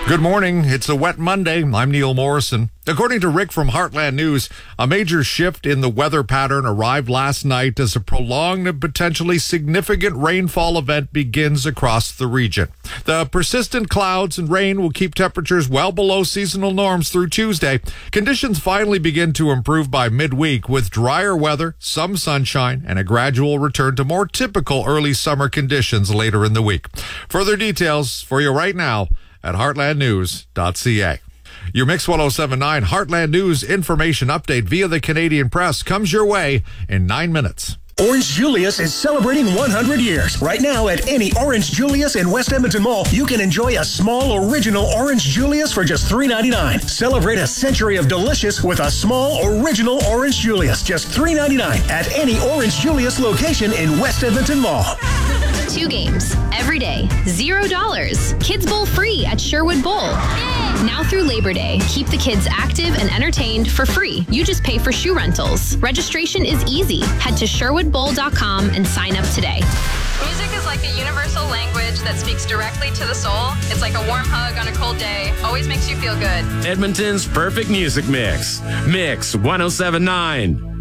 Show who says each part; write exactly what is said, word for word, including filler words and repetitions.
Speaker 1: Good morning. It's a wet Monday. I'm Neil Morrison. According to Rick from Heartland News, a major shift in the weather pattern arrived last night as a prolonged and potentially significant rainfall event begins across the region. The persistent clouds and rain will keep temperatures well below seasonal norms through Tuesday. Conditions finally begin to improve by midweek with drier weather, some sunshine, and a gradual return to more typical early summer conditions later in the week. Further details for you right now at heartland news dot c a. Your Mix one oh seven point nine Heartland News information update via the Canadian Press comes your way in nine minutes.
Speaker 2: Orange Julius is celebrating one hundred years. Right now at any Orange Julius in West Edmonton Mall, you can enjoy a small original Orange Julius for just three ninety-nine. Celebrate a century of delicious with a small original Orange Julius, just three ninety-nine at any Orange Julius location in West Edmonton Mall.
Speaker 3: Two games every day, zero dollars. Kids Bowl free at Sherwood Bowl. Now through Labor Day, keep the kids active and entertained for free. You just pay for shoe rentals. Registration is easy. Head to sherwood bowl dot com and sign up today.
Speaker 4: Music is like a universal language that speaks directly to the soul. It's like a warm hug on a cold day. Always makes you feel good.
Speaker 5: Edmonton's perfect music mix. Mix one oh seven point nine.